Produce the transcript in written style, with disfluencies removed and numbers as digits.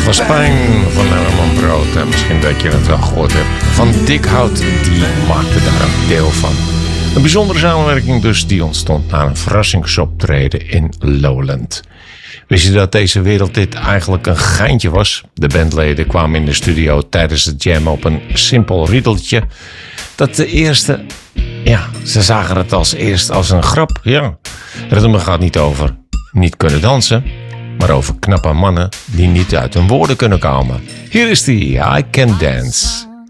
was Pijn van Herman Brood. En misschien dat je het wel gehoord hebt. Van Dikhout, die maakte daar een deel van. Een bijzondere samenwerking dus die ontstond na een verrassingsoptreden in Lowland. Wist je dat deze wereldhit eigenlijk een geintje was? De bandleden kwamen in de studio tijdens het jam op een simpel riedeltje. Dat de eerste... Ja, ze zagen het als eerst als een grap. Ja, het nummer gaat niet over niet kunnen dansen, maar over knappe mannen die niet uit hun woorden kunnen komen. Hier is die I Can Dance.